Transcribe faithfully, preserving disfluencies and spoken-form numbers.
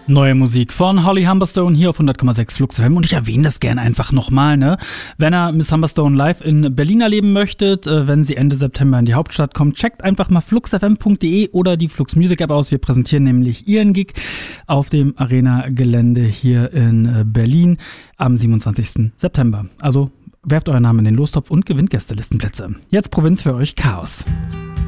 Neue Musik von Holly Humberstone hier auf hundert Komma sechs Flux F M und ich erwähne das gerne einfach nochmal, ne? Wenn ihr Miss Humberstone live in Berlin erleben möchtet, äh, wenn sie Ende September in die Hauptstadt kommt, checkt einfach mal flux f m punkt d e oder die Flux Music App aus. Wir präsentieren nämlich ihren Gig auf dem Arena-Gelände hier in äh, Berlin am siebenundzwanzigsten September. Also werft euren Namen in den Lostopf und gewinnt Gästelistenplätze. Jetzt Provinz für euch Chaos.